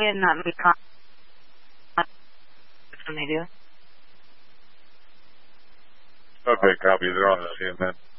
and not make when they do. Okay, copy. They're on the CNN.